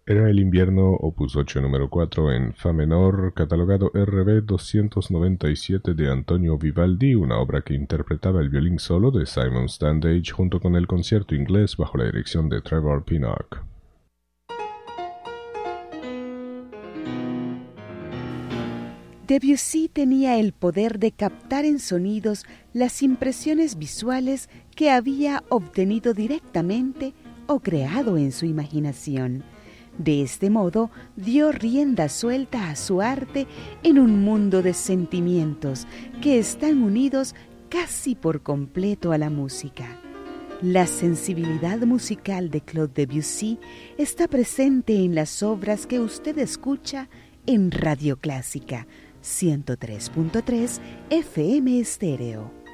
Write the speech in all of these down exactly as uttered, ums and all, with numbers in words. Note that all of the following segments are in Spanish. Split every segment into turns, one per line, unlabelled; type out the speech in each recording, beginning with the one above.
Era el invierno, opus ocho número cuatro en fa menor, catalogado R B doscientos noventa y siete de Antonio Vivaldi, una obra que interpretaba el violín solo de Simon Standage junto con el concierto inglés bajo la dirección de Trevor Pinnock.
Debussy tenía el poder de captar en sonidos las impresiones visuales que había obtenido directamente o creado en su imaginación. De este modo, dio rienda suelta a su arte en un mundo de sentimientos que están unidos casi por completo a la música. La sensibilidad musical de Claude Debussy está presente en las obras que usted escucha en Radio Clásica ciento tres punto tres F M Estéreo.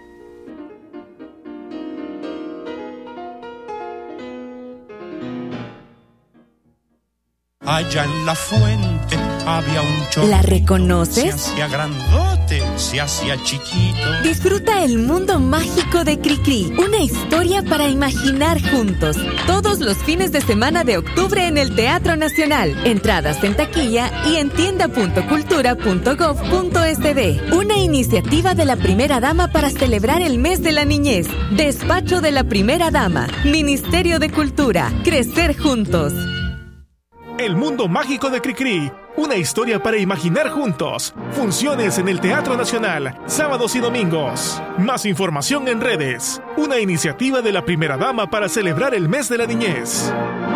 Allá en la fuente había un chorro.
¿La reconoces?
Se hacía grandote, se hacía chiquito.
Disfruta el mundo mágico de Cricri, una historia para imaginar juntos. Todos los fines de semana de octubre en el Teatro Nacional. Entradas en taquilla y en tienda punto cultura punto gov punto es de. Una iniciativa de la Primera Dama para celebrar el mes de la niñez. Despacho de la Primera Dama. Ministerio de Cultura. Crecer juntos.
El mundo mágico de Cricri, una historia para imaginar juntos. Funciones en el Teatro Nacional, sábados y domingos. Más información en redes. Una iniciativa de la Primera Dama para celebrar el mes de la niñez.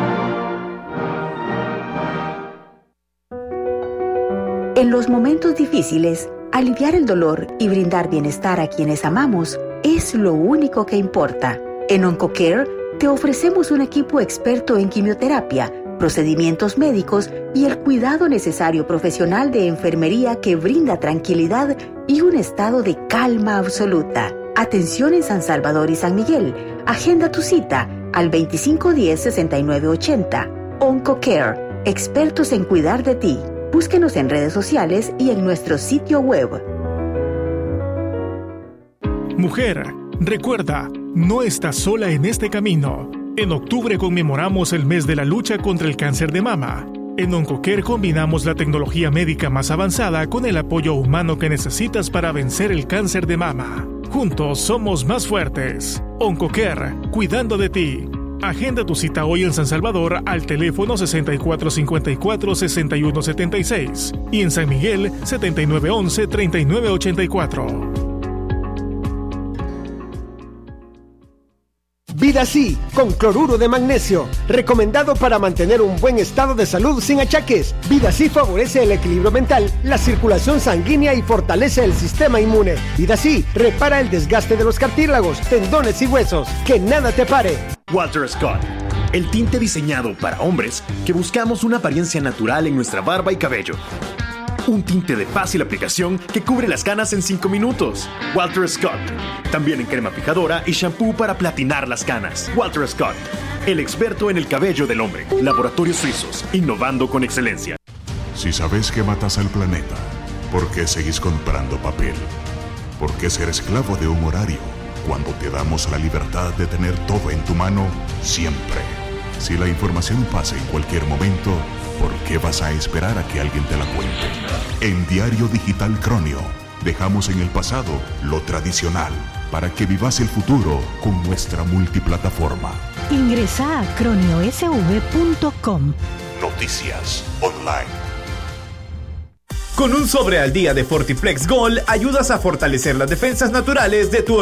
En los momentos difíciles, aliviar el dolor y brindar bienestar a quienes amamos es lo único que importa. En OncoCare te ofrecemos un equipo experto en quimioterapia, procedimientos médicos y el cuidado necesario profesional de enfermería que brinda tranquilidad y un estado de calma absoluta. Atención en San Salvador y San Miguel. Agenda tu cita al veinticinco diez, sesenta y nueve ochenta. OncoCare, expertos en cuidar de ti. Búsquenos en redes sociales y en nuestro sitio web.
Mujer, recuerda, no estás sola en este camino. En octubre conmemoramos el mes de la lucha contra el cáncer de mama. En OncoCare combinamos la tecnología médica más avanzada con el apoyo humano que necesitas para vencer el cáncer de mama. Juntos somos más fuertes. OncoCare, cuidando de ti. Agenda tu cita hoy en San Salvador al teléfono sesenta y cuatro cincuenta y cuatro, sesenta y uno setenta y seis y en San Miguel setenta y nueve once, treinta y nueve ochenta y cuatro.
Vidasí, con cloruro de magnesio, recomendado para mantener un buen estado de salud sin achaques. Vidasí favorece el equilibrio mental, la circulación sanguínea y fortalece el sistema inmune. Vidasí repara el desgaste de los cartílagos, tendones y huesos. Que nada te pare.
Walter Scott, el tinte diseñado para hombres que buscamos una apariencia natural en nuestra barba y cabello. Un tinte de fácil aplicación que cubre las canas en cinco minutos. Walter Scott. También en crema fijadora y shampoo para platinar las canas. Walter Scott, el experto en el cabello del hombre. Laboratorios Suizos, innovando con excelencia.
Si sabes que matas al planeta, ¿por qué seguís comprando papel? ¿Por qué ser esclavo de un horario cuando te damos la libertad de tener todo en tu mano siempre? Si la información pasa en cualquier momento, ¿por qué vas a esperar a que alguien te la cuente? En Diario Digital Cronio, dejamos en el pasado lo tradicional para que vivas el futuro con nuestra multiplataforma.
Ingresa a cronio s v punto com.
Noticias online.
Con un sobre al día de Fortiflex Gold, ayudas a fortalecer las defensas naturales de tu